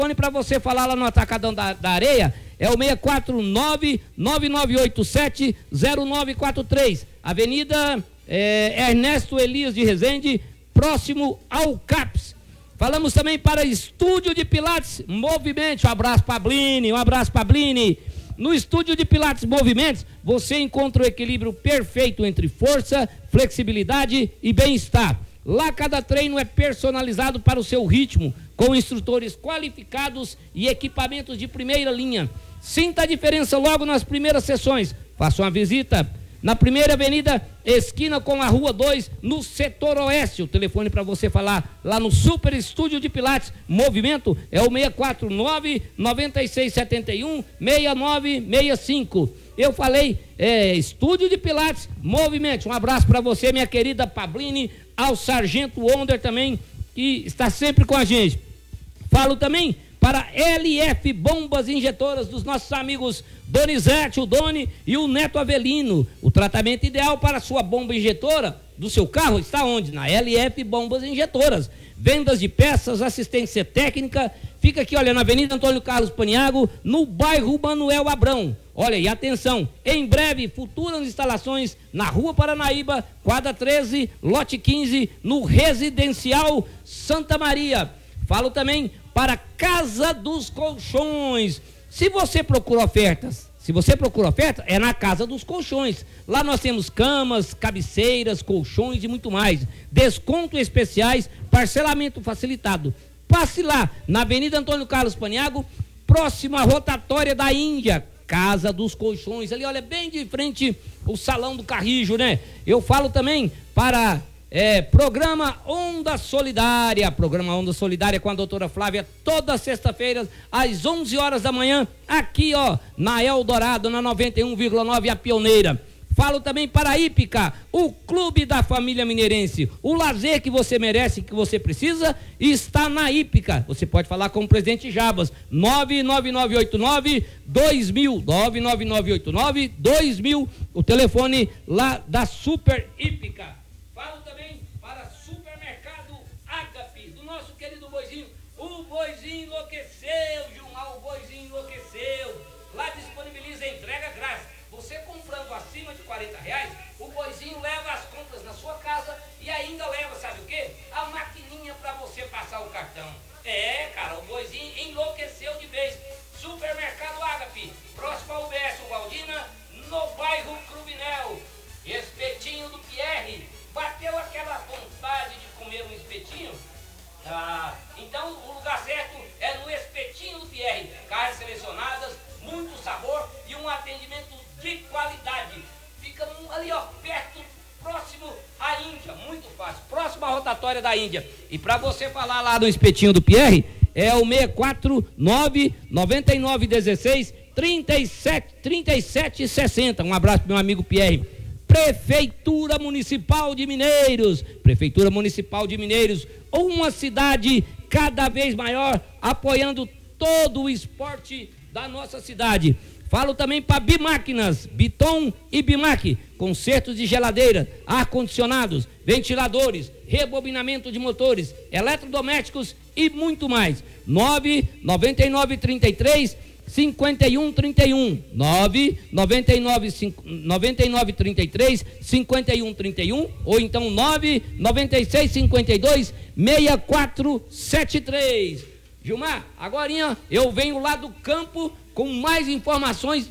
para você falar lá no Atacadão da Areia é o 649-9987-0943, Avenida Ernesto Elias de Rezende, próximo ao CAPS. Falamos também para Estúdio de Pilates Movimentos. Um abraço, Pablini, No Estúdio de Pilates Movimentos, você encontra o equilíbrio perfeito entre força, flexibilidade e bem-estar. Lá cada treino é personalizado para o seu ritmo, com instrutores qualificados e equipamentos de primeira linha. Sinta a diferença logo nas primeiras sessões. Faça uma visita na Primeira Avenida, esquina com a Rua 2, no setor oeste. O telefone para você falar lá no Super Estúdio de Pilates Movimento é o 649-9671-6965. Eu falei, Estúdio de Pilates Movimento. Um abraço para você, minha querida Pablini, ao Sargento Wonder também, que está sempre com a gente. Falo também para LF Bombas Injetoras dos nossos amigos Donizete, o Doni e o Neto Avelino. O tratamento ideal para a sua bomba injetora do seu carro está onde? Na LF Bombas Injetoras. Vendas de peças, assistência técnica, fica aqui, olha, na Avenida Antônio Carlos Paniago, no bairro Manuel Abrão. Olha, e atenção, em breve, futuras instalações na Rua Paranaíba, quadra 13, lote 15, no Residencial Santa Maria. Falo também para Casa dos Colchões. Se você procura ofertas, é na Casa dos Colchões. Lá nós temos camas, cabeceiras, colchões e muito mais. Desconto especiais, parcelamento facilitado. Passe lá, na Avenida Antônio Carlos Paniago, próxima à rotatória da Índia. Casa dos Colchões, ali, olha, bem de frente o Salão do Carrijo, né? Eu falo também para Programa Onda Solidária com a doutora Flávia, toda sexta-feira, às 11 horas da manhã, aqui, ó, na Eldorado, na 91,9, a pioneira. Falo também para a Hípica, o clube da família mineirense. O lazer que você merece, que você precisa, está na Hípica. Você pode falar com o presidente Jabas, 99989-2000, 99989-2000, o telefone lá da Super Hípica. Falo também para Supermercado Ágape, do nosso querido Boizinho. O Boizinho enlouqueceu, Gilmar, o Boizinho enlouqueceu. Lá disponibiliza entrega grátis. Você comprando acima de R$40, o Boizinho leva as compras na sua casa e ainda leva, sabe o quê? A maquininha para você passar o cartão. Cara, o Boizinho enlouqueceu de vez. Supermercado Ágape, próximo ao UBS Valdina, no bairro Cruvinel. Espetinho do Pierre. Bateu aquela vontade de comer um espetinho? Então o lugar certo é no Espetinho do Pierre. Carnes selecionadas, muito sabor e um atendimento de qualidade. Fica ali, ó, perto, próximo à Índia, muito fácil, próximo à rotatória da Índia. E para você falar lá no Espetinho do Pierre, é o 649-9916-3760. Um abraço pro meu amigo Pierre. Prefeitura Municipal de Mineiros, uma cidade cada vez maior, apoiando todo o esporte da nossa cidade. Falo também para Bimáquinas, Biton e Bimac, consertos de geladeira, ar-condicionados, ventiladores, rebobinamento de motores, eletrodomésticos e muito mais. 99933-5131, 99933-5131, ou então 99652-6473. Gilmar, agorinha eu venho lá do campo com mais informações